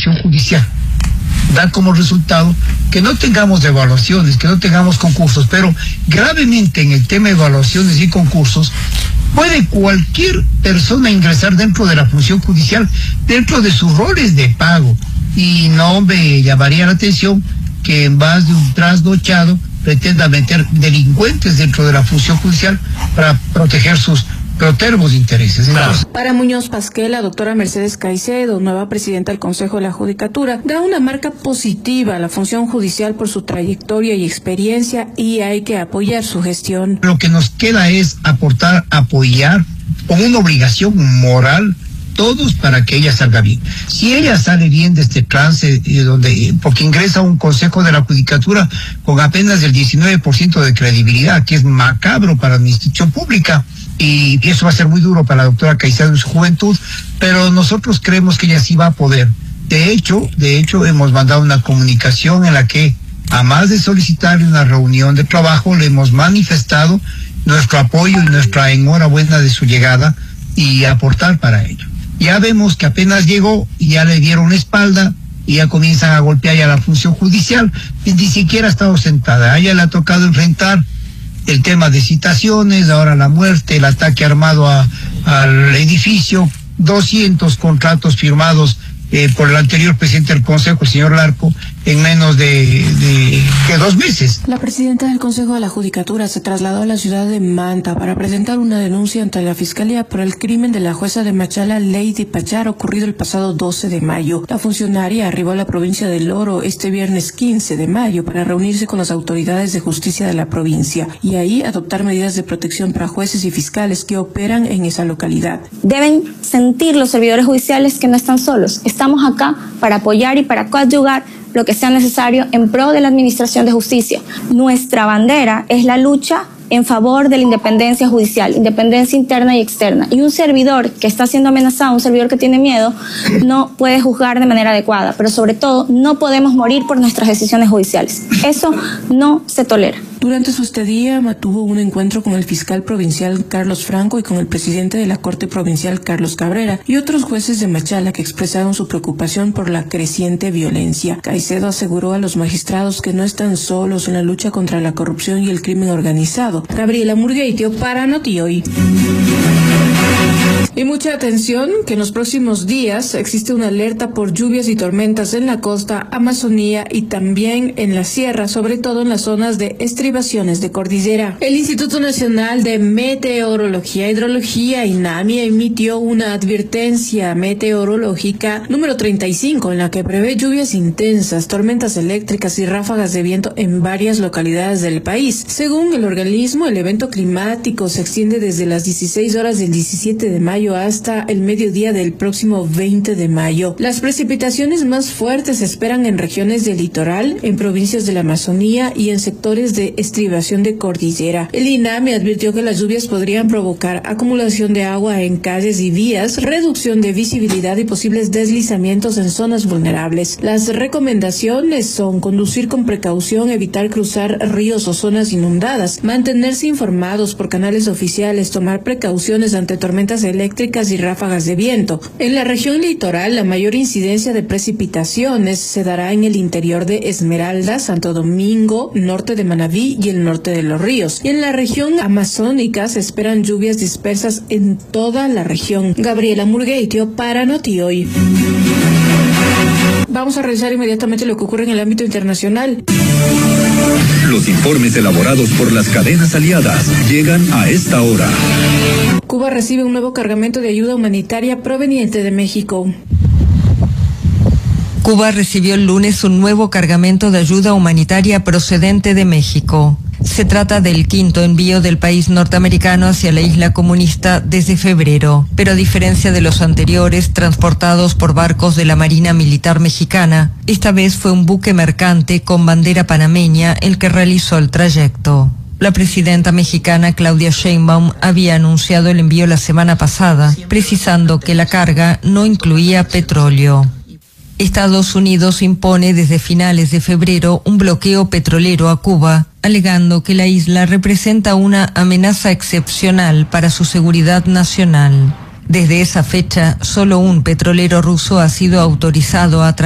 función judicial. Da como resultado que no tengamos evaluaciones, que no tengamos concursos, pero gravemente en el tema de evaluaciones y concursos, puede cualquier persona ingresar dentro de la función judicial, dentro de sus roles de pago, y no me llamaría la atención que en base de un trasnochado pretenda meter delincuentes dentro de la función judicial para proteger sus protervos intereses. Entonces, para Muñoz Pasquel, la doctora Mercedes Caicedo, nueva presidenta del Consejo de la Judicatura, da una marca positiva a la función judicial por su trayectoria y experiencia, y hay que apoyar su gestión. Lo que nos queda es aportar, apoyar, con una obligación moral, todos, para que ella salga bien. Si ella sale bien de este trance, porque ingresa a un Consejo de la Judicatura con apenas el 19% de credibilidad, que es macabro para la institución pública, y eso va a ser muy duro para la doctora Caicedo en su juventud, pero nosotros creemos que ella sí va a poder. De hecho, hemos mandado una comunicación en la que, a más de solicitarle una reunión de trabajo, le hemos manifestado nuestro apoyo y nuestra enhorabuena de su llegada y aportar para ello. Ya vemos que apenas llegó y ya le dieron la espalda y ya comienzan a golpear ya la función judicial, y ni siquiera ha estado sentada. A ella le ha tocado enfrentar el tema de citaciones, ahora la muerte, el ataque armado al edificio, 200 contratos firmados por el anterior presidente del Consejo, el señor Larco, en menos de 2 meses. La presidenta del Consejo de la Judicatura se trasladó a la ciudad de Manta para presentar una denuncia ante la Fiscalía por el crimen de la jueza de Machala, Lady Pachar, ocurrido el pasado 12 de mayo. La funcionaria arribó a la provincia del Oro este viernes 15 de mayo para reunirse con las autoridades de justicia de la provincia y ahí adoptar medidas de protección para jueces y fiscales que operan en esa localidad. Deben sentir los servidores judiciales que no están solos. Estamos acá para apoyar y para coadyuvar lo que sea necesario en pro de la administración de justicia. Nuestra bandera es la lucha en favor de la independencia judicial, independencia interna y externa. Y un servidor que está siendo amenazado, un servidor que tiene miedo, no puede juzgar de manera adecuada, pero sobre todo no podemos morir por nuestras decisiones judiciales. Eso no se tolera. Durante su estadía mantuvo un encuentro con el fiscal provincial Carlos Franco y con el presidente de la Corte Provincial Carlos Cabrera y otros jueces de Machala que expresaron su preocupación por la creciente violencia. Caicedo aseguró a los magistrados que no están solos en la lucha contra la corrupción y el crimen organizado. Gabriela Murgueitio para Noti Hoy. Y mucha atención, que en los próximos días existe una alerta por lluvias y tormentas en la costa, Amazonía y también en la sierra, sobre todo en las zonas de estribaciones de cordillera. El Instituto Nacional de Meteorología e Hidrología, INAMI, emitió una advertencia meteorológica número 35 en la que prevé lluvias intensas, tormentas eléctricas y ráfagas de viento en varias localidades del país. Según el organismo, el evento climático se extiende desde las 16 horas del 17 de mayo hasta el mediodía del próximo 20 de mayo. Las precipitaciones más fuertes se esperan en regiones del litoral, en provincias de la Amazonía y en sectores de estribación de cordillera. El INAMI advirtió que las lluvias podrían provocar acumulación de agua en calles y vías, reducción de visibilidad y posibles deslizamientos en zonas vulnerables. Las recomendaciones son conducir con precaución, evitar cruzar ríos o zonas inundadas, mantenerse informados por canales oficiales, tomar precauciones ante tormentas eléctricas y ráfagas de viento. En la región litoral, la mayor incidencia de precipitaciones se dará en el interior de Esmeralda, Santo Domingo, norte de Manabí y el norte de Los Ríos. Y en la región amazónica se esperan lluvias dispersas en toda la región. Gabriela Murgueitio para Noti Hoy. Vamos a revisar inmediatamente lo que ocurre en el ámbito internacional. Los informes elaborados por las cadenas aliadas llegan a esta hora. Cuba recibe un nuevo cargamento de ayuda humanitaria proveniente de México. Cuba recibió el lunes un nuevo cargamento de ayuda humanitaria procedente de México. Se trata del quinto envío del país norteamericano hacia la isla comunista desde febrero, pero a diferencia de los anteriores transportados por barcos de la Marina Militar Mexicana, esta vez fue un buque mercante con bandera panameña el que realizó el trayecto. La presidenta mexicana Claudia Sheinbaum había anunciado el envío la semana pasada, precisando que la carga no incluía petróleo. Estados Unidos impone desde finales de febrero un bloqueo petrolero a Cuba, alegando que la isla representa una amenaza excepcional para su seguridad nacional. Desde esa fecha, solo un petrolero ruso ha sido autorizado a